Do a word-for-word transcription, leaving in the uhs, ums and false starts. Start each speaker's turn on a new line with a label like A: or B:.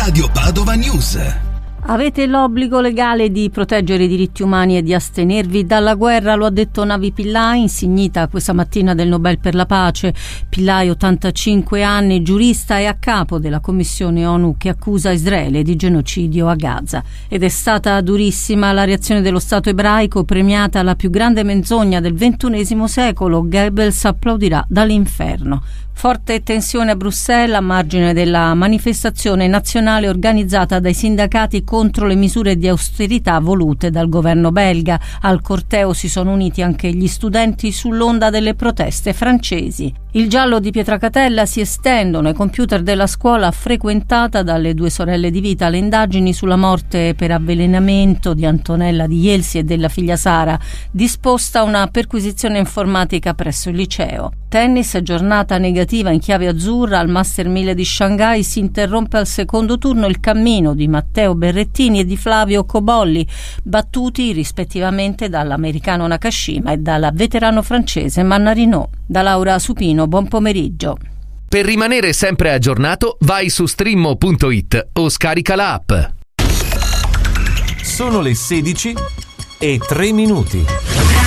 A: Radio Padova News.
B: Avete l'obbligo legale di proteggere i diritti umani e di astenervi dalla guerra, lo ha detto Navi Pillay, insignita questa mattina del Nobel per la pace. Pillay, ottantacinque anni, giurista e a capo della commissione ONU che accusa Israele di genocidio a Gaza. Ed è stata durissima la reazione dello Stato ebraico, premiata la più grande menzogna del ventunesimo secolo. Goebbels applaudirà dall'inferno. Forte tensione a Bruxelles a margine della manifestazione nazionale organizzata dai sindacati contro le misure di austerità volute dal governo belga. Al corteo si sono uniti anche gli studenti sull'onda delle proteste francesi. Il giallo di Pietracatella si estendono ai computer della scuola frequentata dalle due sorelle di vita le indagini sulla morte per avvelenamento di Antonella di Ielsi e della figlia Sara. Disposta una perquisizione informatica presso il liceo. Tennis, giornata negativa in chiave azzurra al Master mille di Shanghai. Si interrompe al secondo turno il cammino di Matteo Berrettini e di Flavio Cobolli, battuti rispettivamente dall'americano Nakashima e dal veterano francese Mannarino. Da Laura Supino, buon pomeriggio.
C: Per rimanere sempre aggiornato, vai su streammo punto it o scarica la app.
D: Sono le sedici e tre minuti.